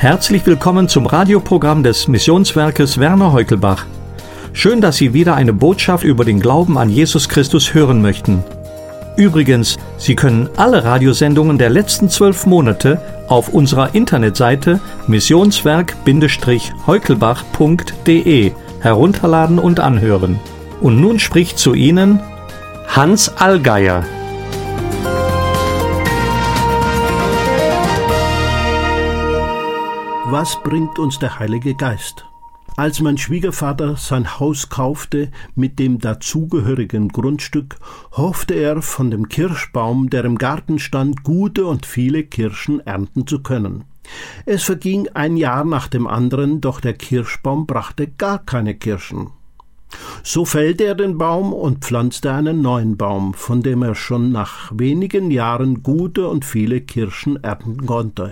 Herzlich willkommen zum Radioprogramm des Missionswerkes Werner Heukelbach. Schön, dass Sie wieder eine Botschaft über den Glauben an Jesus Christus hören möchten. Übrigens, Sie können alle Radiosendungen der letzten 12 Monate auf unserer Internetseite missionswerk-heukelbach.de herunterladen und anhören. Und nun spricht zu Ihnen Hans Allgeier. Was bringt uns der Heilige Geist? Als mein Schwiegervater sein Haus kaufte mit dem dazugehörigen Grundstück, hoffte er, von dem Kirschbaum, der im Garten stand, gute und viele Kirschen ernten zu können. Es verging ein Jahr nach dem anderen, doch der Kirschbaum brachte gar keine Kirschen. So fällte er den Baum und pflanzte einen neuen Baum, von dem er schon nach wenigen Jahren gute und viele Kirschen ernten konnte.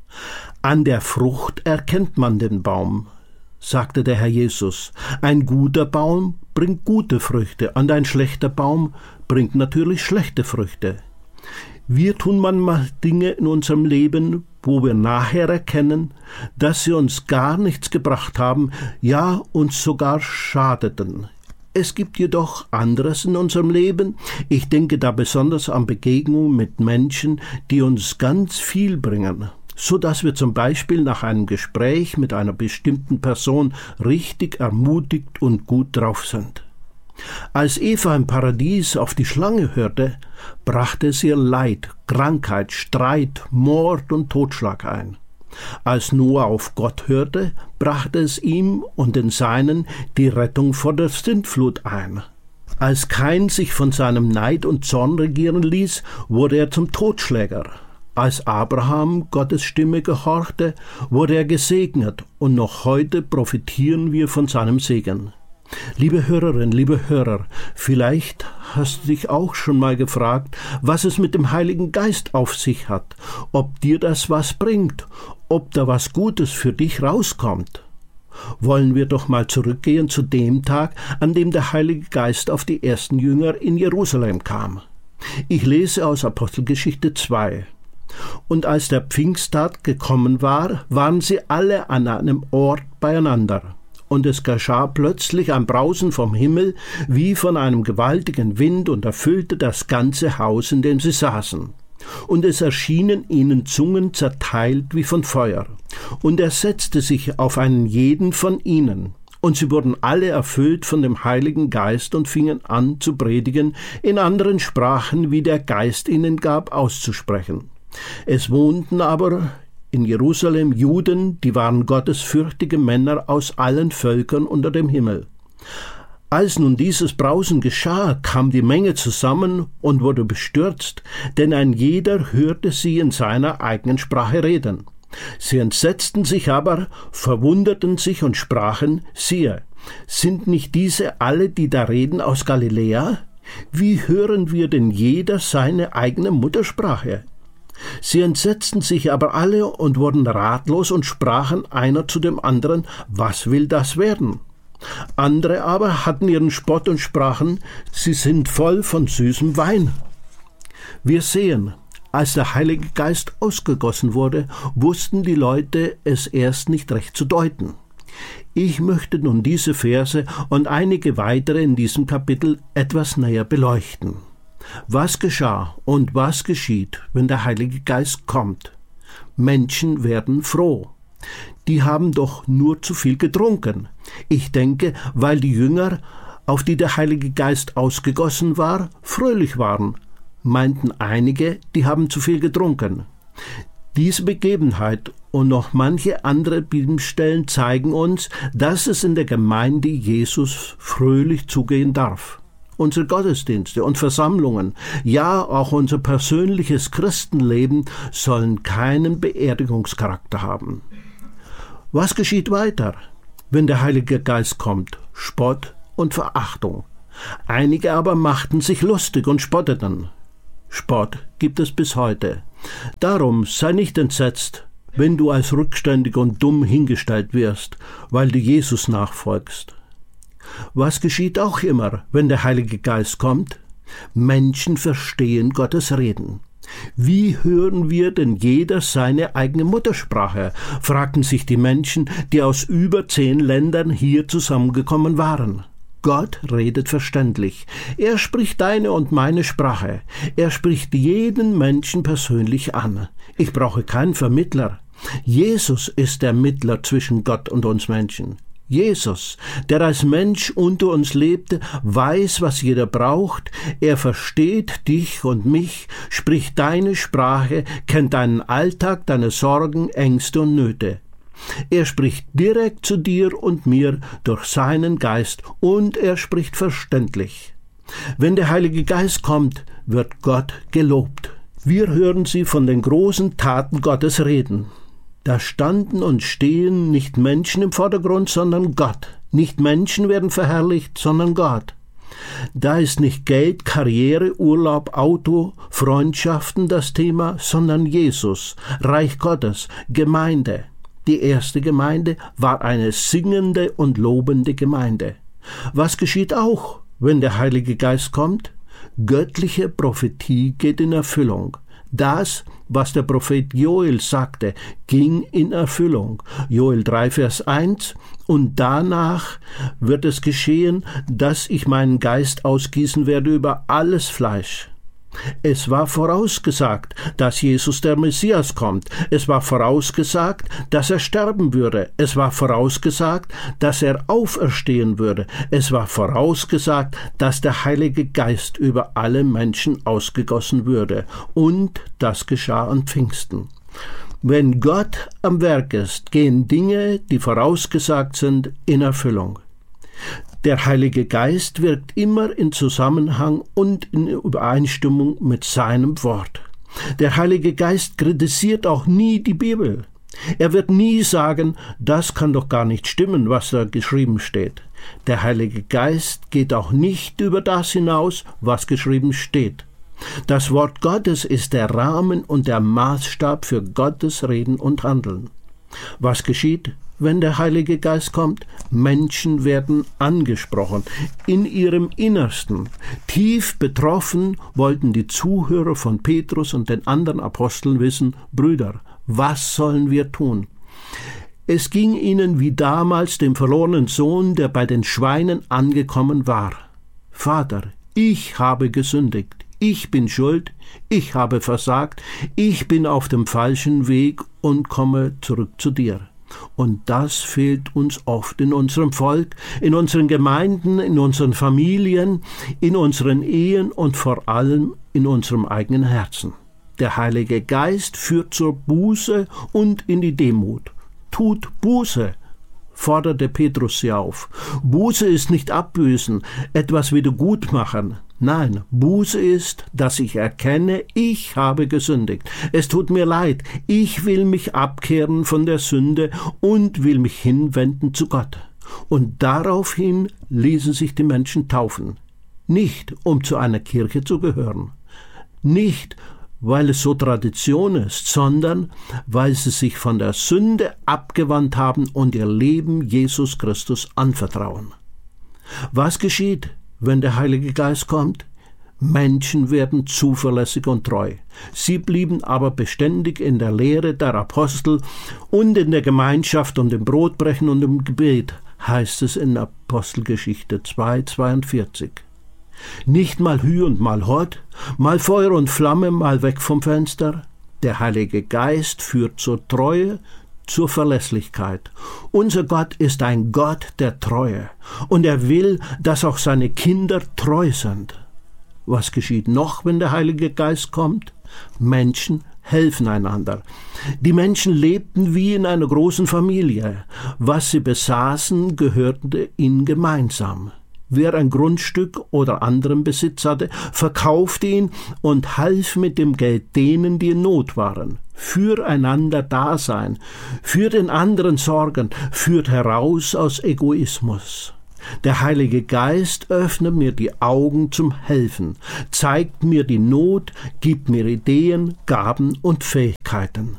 An der Frucht erkennt man den Baum, sagte der Herr Jesus. Ein guter Baum bringt gute Früchte und ein schlechter Baum bringt natürlich schlechte Früchte. Wir tun manchmal Dinge in unserem Leben, wo wir nachher erkennen, dass sie uns gar nichts gebracht haben, ja uns sogar schadeten. Es gibt jedoch anderes in unserem Leben. Ich denke da besonders an Begegnungen mit Menschen, die uns ganz viel bringen, so dass wir zum Beispiel nach einem Gespräch mit einer bestimmten Person richtig ermutigt und gut drauf sind. Als Eva im Paradies auf die Schlange hörte, brachte es ihr Leid, Krankheit, Streit, Mord und Totschlag ein. Als Noah auf Gott hörte, brachte es ihm und den Seinen die Rettung vor der Sintflut ein. Als Kain sich von seinem Neid und Zorn regieren ließ, wurde er zum Totschläger. Als Abraham Gottes Stimme gehorchte, wurde er gesegnet, und noch heute profitieren wir von seinem Segen. Liebe Hörerinnen, liebe Hörer, vielleicht hast du dich auch schon mal gefragt, was es mit dem Heiligen Geist auf sich hat, ob dir das was bringt, ob da was Gutes für dich rauskommt. Wollen wir doch mal zurückgehen zu dem Tag, an dem der Heilige Geist auf die ersten Jünger in Jerusalem kam. Ich lese aus Apostelgeschichte 2. Und als der Pfingsttag gekommen war, waren sie alle an einem Ort beieinander. Und es geschah plötzlich ein Brausen vom Himmel, wie von einem gewaltigen Wind, und erfüllte das ganze Haus, in dem sie saßen. Und es erschienen ihnen Zungen zerteilt wie von Feuer. Und er setzte sich auf einen jeden von ihnen. Und sie wurden alle erfüllt von dem Heiligen Geist und fingen an zu predigen, in anderen Sprachen, wie der Geist ihnen gab, auszusprechen. Es wohnten aber in Jerusalem Juden, die waren gottesfürchtige Männer aus allen Völkern unter dem Himmel. Als nun dieses Brausen geschah, kam die Menge zusammen und wurde bestürzt, denn ein jeder hörte sie in seiner eigenen Sprache reden. Sie entsetzten sich aber, verwunderten sich und sprachen: Siehe, sind nicht diese alle, die da reden, aus Galiläa? Wie hören wir denn jeder seine eigene Muttersprache? Sie entsetzten sich aber alle und wurden ratlos und sprachen einer zu dem anderen: Was will das werden? Andere aber hatten ihren Spott und sprachen: Sie sind voll von süßem Wein. Wir sehen, als der Heilige Geist ausgegossen wurde, wussten die Leute es erst nicht recht zu deuten. Ich möchte nun diese Verse und einige weitere in diesem Kapitel etwas näher beleuchten. Was geschah und was geschieht, wenn der Heilige Geist kommt? Menschen werden froh. Die haben doch nur zu viel getrunken. Ich denke, weil die Jünger, auf die der Heilige Geist ausgegossen war, fröhlich waren, meinten einige, die haben zu viel getrunken. Diese Begebenheit und noch manche andere Bibelstellen zeigen uns, dass es in der Gemeinde Jesus fröhlich zugehen darf. Unsere Gottesdienste und Versammlungen, ja auch unser persönliches Christenleben sollen keinen Beerdigungscharakter haben. Was geschieht weiter, wenn der Heilige Geist kommt? Spott und Verachtung. Einige aber machten sich lustig und spotteten. Spott gibt es bis heute. Darum sei nicht entsetzt, wenn du als rückständig und dumm hingestellt wirst, weil du Jesus nachfolgst. Was geschieht auch immer, wenn der Heilige Geist kommt? Menschen verstehen Gottes Reden. Wie hören wir denn jeder seine eigene Muttersprache? Fragten sich die Menschen, die aus über 10 Ländern hier zusammengekommen waren. Gott redet verständlich. Er spricht deine und meine Sprache. Er spricht jeden Menschen persönlich an. Ich brauche keinen Vermittler. Jesus ist der Mittler zwischen Gott und uns Menschen. Jesus, der als Mensch unter uns lebte, weiß, was jeder braucht. Er versteht dich und mich, spricht deine Sprache, kennt deinen Alltag, deine Sorgen, Ängste und Nöte. Er spricht direkt zu dir und mir durch seinen Geist und er spricht verständlich. Wenn der Heilige Geist kommt, wird Gott gelobt. Wir hören sie von den großen Taten Gottes reden. Da standen und stehen nicht Menschen im Vordergrund, sondern Gott. Nicht Menschen werden verherrlicht, sondern Gott. Da ist nicht Geld, Karriere, Urlaub, Auto, Freundschaften das Thema, sondern Jesus, Reich Gottes, Gemeinde. Die erste Gemeinde war eine singende und lobende Gemeinde. Was geschieht auch, wenn der Heilige Geist kommt? Göttliche Prophetie geht in Erfüllung. Das, was der Prophet Joel sagte, ging in Erfüllung. Joel 3, Vers 1. Und danach wird es geschehen, dass ich meinen Geist ausgießen werde über alles Fleisch. Es war vorausgesagt, dass Jesus der Messias kommt. Es war vorausgesagt, dass er sterben würde. Es war vorausgesagt, dass er auferstehen würde. Es war vorausgesagt, dass der Heilige Geist über alle Menschen ausgegossen würde. Und das geschah an Pfingsten. Wenn Gott am Werk ist, gehen Dinge, die vorausgesagt sind, in Erfüllung. Der Heilige Geist wirkt immer in Zusammenhang und in Übereinstimmung mit seinem Wort. Der Heilige Geist kritisiert auch nie die Bibel. Er wird nie sagen, das kann doch gar nicht stimmen, was da geschrieben steht. Der Heilige Geist geht auch nicht über das hinaus, was geschrieben steht. Das Wort Gottes ist der Rahmen und der Maßstab für Gottes Reden und Handeln. Was geschieht, wenn der Heilige Geist kommt? Menschen werden angesprochen, in ihrem Innersten. Tief betroffen wollten die Zuhörer von Petrus und den anderen Aposteln wissen, Brüder, was sollen wir tun? Es ging ihnen wie damals dem verlorenen Sohn, der bei den Schweinen angekommen war. Vater, ich habe gesündigt. Ich bin schuld, ich habe versagt, ich bin auf dem falschen Weg und komme zurück zu dir. Und das fehlt uns oft in unserem Volk, in unseren Gemeinden, in unseren Familien, in unseren Ehen und vor allem in unserem eigenen Herzen. Der Heilige Geist führt zur Buße und in die Demut. Tut Buße, forderte Petrus sie auf. Buße ist nicht abbüßen, etwas wieder gut machen. Nein, Buße ist, dass ich erkenne, ich habe gesündigt. Es tut mir leid, ich will mich abkehren von der Sünde und will mich hinwenden zu Gott. Und daraufhin ließen sich die Menschen taufen. Nicht, um zu einer Kirche zu gehören. Nicht, weil es so Tradition ist, sondern weil sie sich von der Sünde abgewandt haben und ihr Leben Jesus Christus anvertrauen. Was geschieht, wenn der Heilige Geist kommt? Menschen werden zuverlässig und treu. Sie blieben aber beständig in der Lehre der Apostel und in der Gemeinschaft und im Brotbrechen und im Gebet, heißt es in Apostelgeschichte 2,42. Nicht mal Hü und mal Hott, mal Feuer und Flamme, mal weg vom Fenster. Der Heilige Geist führt zur Treue, zur Verlässlichkeit. Unser Gott ist ein Gott der Treue und er will, dass auch seine Kinder treu sind. Was geschieht noch, wenn der Heilige Geist kommt? Menschen helfen einander. Die Menschen lebten wie in einer großen Familie. Was sie besaßen, gehörte ihnen gemeinsam. Wer ein Grundstück oder anderen Besitz hatte, verkaufte ihn und half mit dem Geld denen, die in Not waren. Füreinander Dasein, für den anderen sorgen, führt heraus aus Egoismus. Der Heilige Geist öffnet mir die Augen zum Helfen, zeigt mir die Not, gibt mir Ideen, Gaben und Fähigkeiten.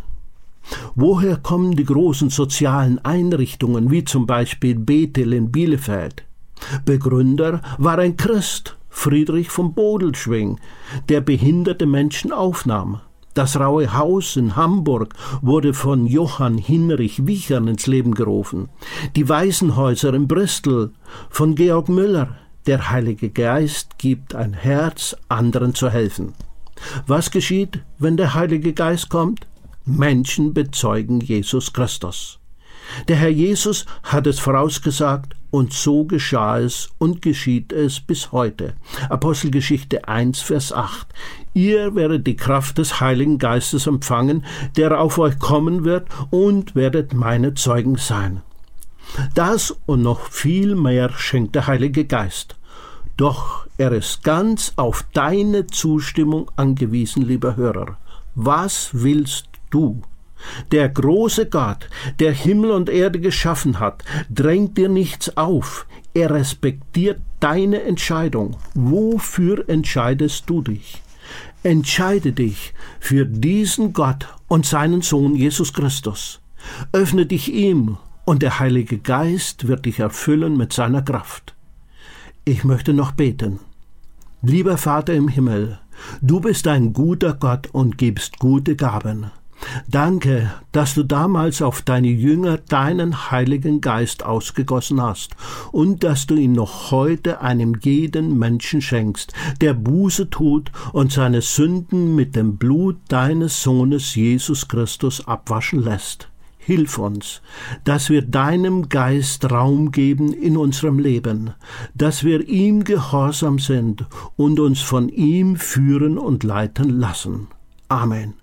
Woher kommen die großen sozialen Einrichtungen, wie zum Beispiel Bethel in Bielefeld? Begründer war ein Christ Friedrich von Bodelschwingh, der behinderte Menschen aufnahm. Das Raue Haus in Hamburg wurde von Johann Hinrich Wiechern ins Leben gerufen. Die Waisenhäuser in Bristol von Georg Müller. Der Heilige Geist gibt ein Herz, anderen zu helfen. Was geschieht, wenn der Heilige Geist kommt? Menschen bezeugen Jesus Christus. Der Herr Jesus hat es vorausgesagt und so geschah es und geschieht es bis heute. Apostelgeschichte 1, Vers 8. Ihr werdet die Kraft des Heiligen Geistes empfangen, der auf euch kommen wird, und werdet meine Zeugen sein. Das und noch viel mehr schenkt der Heilige Geist. Doch er ist ganz auf deine Zustimmung angewiesen, lieber Hörer. Was willst du? Der große Gott, der Himmel und Erde geschaffen hat, drängt dir nichts auf. Er respektiert deine Entscheidung. Wofür entscheidest du dich? Entscheide dich für diesen Gott und seinen Sohn Jesus Christus. Öffne dich ihm und der Heilige Geist wird dich erfüllen mit seiner Kraft. Ich möchte noch beten. Lieber Vater im Himmel, du bist ein guter Gott und gibst gute Gaben. Danke, dass du damals auf deine Jünger deinen Heiligen Geist ausgegossen hast und dass du ihn noch heute einem jeden Menschen schenkst, der Buße tut und seine Sünden mit dem Blut deines Sohnes Jesus Christus abwaschen lässt. Hilf uns, dass wir deinem Geist Raum geben in unserem Leben, dass wir ihm gehorsam sind und uns von ihm führen und leiten lassen. Amen.